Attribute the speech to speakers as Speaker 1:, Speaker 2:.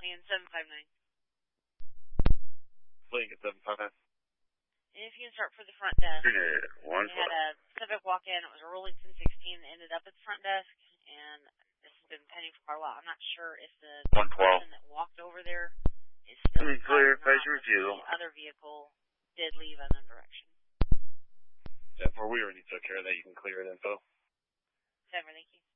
Speaker 1: and 759.
Speaker 2: Lincoln 759.
Speaker 1: If you can start for the front desk.
Speaker 3: Yeah,
Speaker 1: We had a Civic walk in. It was a Rollington 16 that ended up at the front desk, and this has been pending for quite a while. I'm not sure if the
Speaker 3: 112
Speaker 1: person that walked over there is still
Speaker 3: clear,
Speaker 1: inside or
Speaker 3: phase
Speaker 1: not,
Speaker 3: refusal.
Speaker 1: the other vehicle did leave unknown direction.
Speaker 2: Yeah, we already took care of that. You can clear it, info.
Speaker 1: 7, thank you.